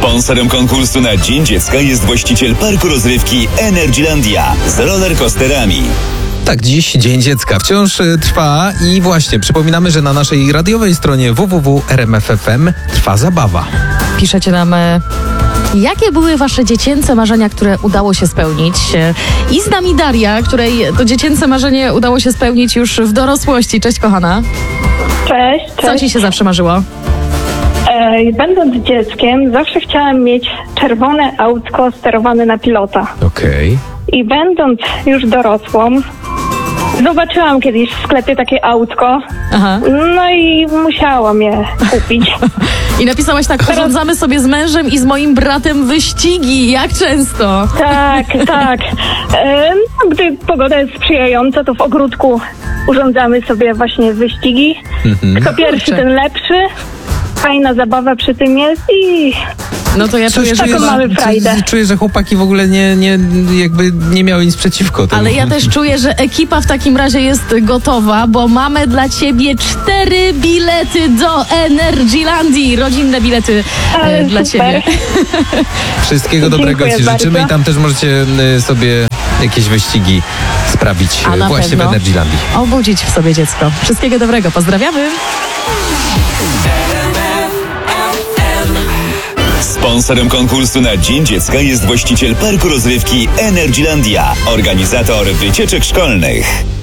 Sponsorem konkursu na Dzień Dziecka jest właściciel parku rozrywki Energylandia z rollercoasterami. Tak, dziś Dzień Dziecka wciąż trwa i właśnie przypominamy, że na naszej radiowej stronie www.rmf.fm trwa zabawa. Piszecie nam, jakie były wasze dziecięce marzenia, które udało się spełnić? I z nami Daria, której to dziecięce marzenie udało się spełnić już w dorosłości. Cześć, kochana. Cześć. Co ci się zawsze marzyło? Będąc dzieckiem, zawsze chciałam mieć czerwone autko sterowane na pilota. Okej. I będąc już dorosłą, zobaczyłam kiedyś w sklepie takie autko. Aha. No i musiałam je kupić. I napisałaś tak, urządzamy sobie z mężem i z moim bratem wyścigi. Jak często? Tak. No, gdy pogoda jest sprzyjająca, to w ogródku urządzamy sobie właśnie wyścigi. Kto pierwszy, Kurczę. ten lepszy. Fajna zabawa przy tym jest i No to ja czuję, że taką mamy frajdę. Czuję, że chłopaki w ogóle nie miały nic przeciwko temu. Ale ja też czuję, że ekipa w takim razie jest gotowa, bo mamy dla ciebie 4 bilety do Energylandii. Rodzinne bilety dla super. ciebie. Wszystkiego dobrego Dziękuję ci życzymy bardzo. i tam też możecie sobie jakieś wyścigi sprawić A na właśnie pewno w Energylandii. obudzić w sobie dziecko. Wszystkiego dobrego. Pozdrawiamy. Sponsorem konkursu na Dzień Dziecka jest właściciel parku rozrywki Energylandia, organizator wycieczek szkolnych.